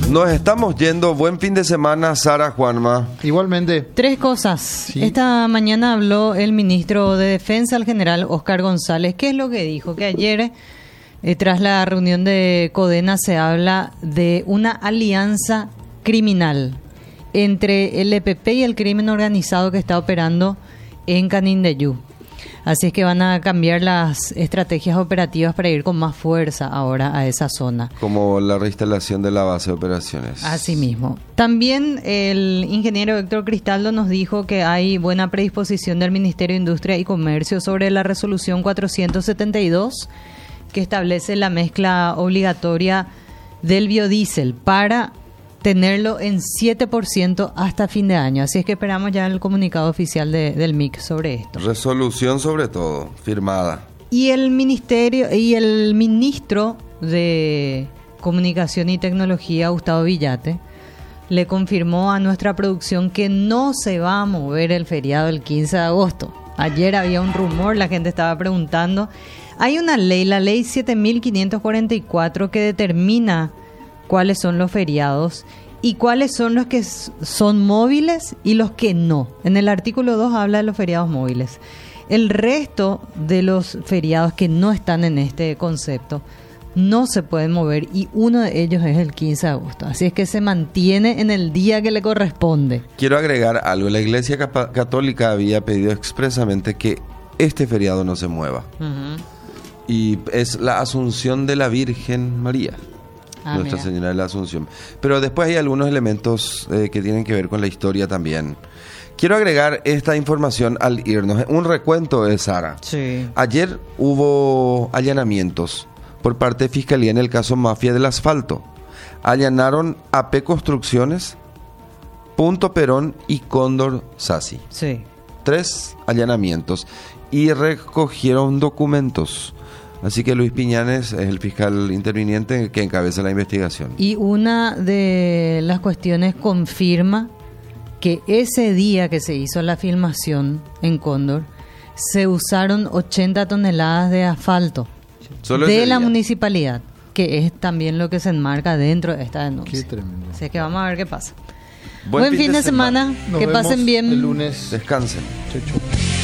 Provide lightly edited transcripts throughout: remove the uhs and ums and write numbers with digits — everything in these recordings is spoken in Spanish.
Nos estamos yendo. Buen fin de semana, Sara, Juanma. Igualmente. 3 cosas. Sí. Esta mañana habló el ministro de Defensa, el general Óscar González. ¿Qué es lo que dijo? Que ayer, tras la reunión de Codena, se habla de una alianza criminal entre el EPP y el crimen organizado que está operando en Canindeyú. Así es que van a cambiar las estrategias operativas para ir con más fuerza ahora a esa zona. Como la reinstalación de la base de operaciones. Así mismo. También el ingeniero Héctor Cristaldo nos dijo que hay buena predisposición del Ministerio de Industria y Comercio sobre la resolución 472 que establece la mezcla obligatoria del biodiesel para tenerlo en 7% hasta fin de año. Así es que esperamos ya el comunicado oficial del MIC sobre esto. Resolución sobre todo, firmada. Y el ministerio y el ministro de Comunicación y Tecnología, Gustavo Villate, le confirmó a nuestra producción que no se va a mover el feriado el 15 de agosto. Ayer había un rumor, la gente estaba preguntando. Hay una ley, la ley 7544, que determina cuáles son los feriados y cuáles son los que son móviles y los que no. En el artículo 2 habla de los feriados móviles. El resto de los feriados que no están en este concepto no se pueden mover y uno de ellos es el 15 de agosto. Así es que se mantiene en el día que le corresponde. Quiero agregar algo. La Iglesia Católica había pedido expresamente que este feriado no se mueva. Uh-huh. Y es la Asunción de la Virgen María. Nuestra Señora de la Asunción. Pero después hay algunos elementos que tienen que ver con la historia también. Quiero agregar esta información al irnos. Un recuento de Sara. Sí. Ayer hubo allanamientos por parte de Fiscalía en el caso Mafia del Asfalto. Allanaron AP Construcciones, Punto Perón y Cóndor Sassi. Sí. 3 allanamientos y recogieron documentos. Así que Luis Piñanes es el fiscal interviniente que encabeza la investigación. Y una de las cuestiones confirma que ese día que se hizo la filmación en Cóndor, se usaron 80 toneladas de asfalto de la municipalidad, que es también lo que se enmarca dentro de esta denuncia. Qué tremendo. Así que vamos a ver qué pasa. Buen fin de semana. Que pasen bien. El lunes. Descansen. Chau.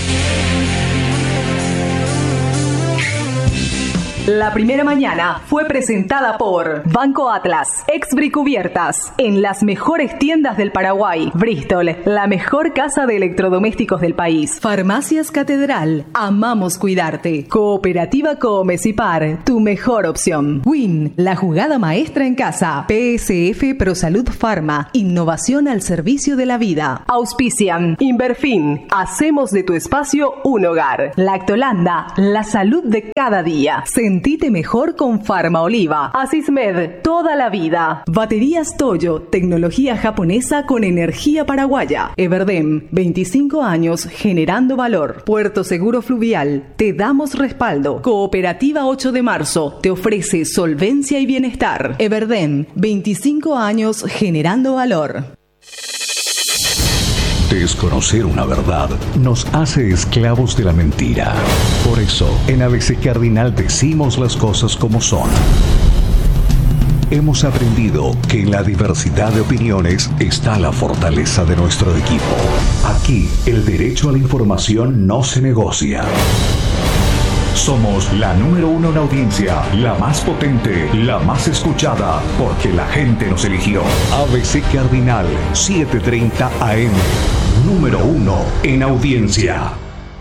La primera mañana fue presentada por Banco Atlas, Exbricubiertas, en las mejores tiendas del Paraguay. Bristol, la mejor casa de electrodomésticos del país. Farmacias Catedral, amamos cuidarte. Cooperativa Comecipar, tu mejor opción. Win, la jugada maestra en casa. PSF ProSalud Pharma, innovación al servicio de la vida. Auspician, Inverfin, hacemos de tu espacio un hogar. Lactolanda, la salud de cada día. Sentite mejor con Farma Oliva. Asismed, toda la vida. Baterías Toyo, tecnología japonesa con energía paraguaya. Everdem, 25 años generando valor. Puerto Seguro Fluvial, te damos respaldo. Cooperativa 8 de marzo, te ofrece solvencia y bienestar. Everdem, 25 años generando valor. Desconocer una verdad nos hace esclavos de la mentira. Por eso, en ABC Cardinal decimos las cosas como son. Hemos aprendido que en la diversidad de opiniones está la fortaleza de nuestro equipo. Aquí, el derecho a la información no se negocia. Somos la número 1 en audiencia, la más potente, la más escuchada, porque la gente nos eligió. ABC Cardinal, 7:30 AM. Número 1 en audiencia.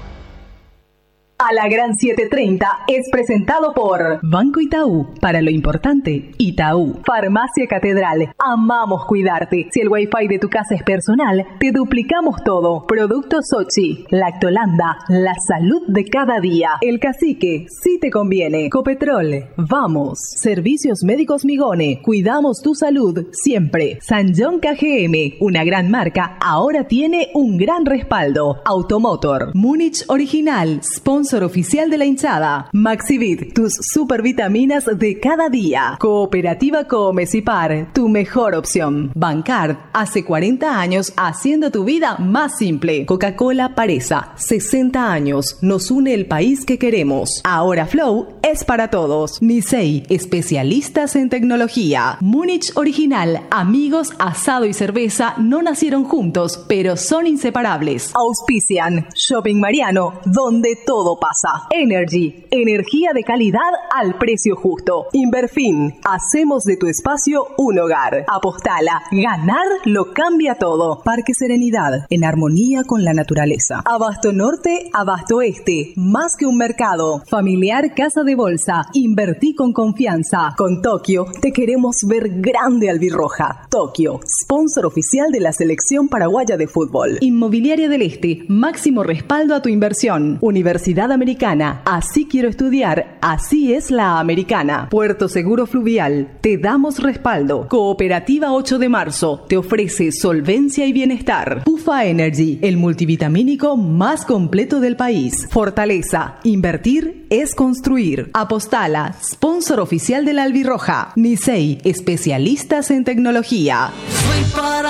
A la Gran 730 es presentado por Banco Itaú. Para lo importante, Itaú. Farmacia Catedral. Amamos cuidarte. Si el wifi de tu casa es personal, te duplicamos todo. Productos Sochi. Lactolanda. La salud de cada día. El Cacique. Si te conviene. Copetrol. Vamos. Servicios Médicos Migone. Cuidamos tu salud siempre. San John KGM. Una gran marca. Ahora tiene un gran respaldo. Automotor. Múnich Original. Sponsor sponsor oficial de la hinchada. Maxivit, tus supervitaminas de cada día. Cooperativa Comecipar, tu mejor opción. Bancard, hace 40 años haciendo tu vida más simple. Coca-Cola Paresa, 60 años, nos une el país que queremos. Ahora Flow es para todos. Nisei, especialistas en tecnología. Múnich Original, amigos, asado y cerveza no nacieron juntos, pero son inseparables. Auspician Shopping Mariano, donde todo pasa. Energy, energía de calidad al precio justo. Inverfin, hacemos de tu espacio un hogar. Apostala, ganar lo cambia todo. Parque Serenidad, en armonía con la naturaleza. Abasto Norte, Abasto Este, más que un mercado. Familiar Casa de Bolsa, invertí con confianza. Con Tokio, te queremos ver grande albirroja. Tokio, sponsor oficial de la selección paraguaya de fútbol. Inmobiliaria del Este, máximo respaldo a tu inversión. Universidad Americana, así quiero estudiar, así es la americana. Puerto Seguro Fluvial, te damos respaldo. Cooperativa 8 de marzo, te ofrece solvencia y bienestar. Pufa Energy, el multivitamínico más completo del país. Fortaleza, invertir es construir. Apostala, sponsor oficial de la albirroja. Nisei, especialistas en tecnología. Soy para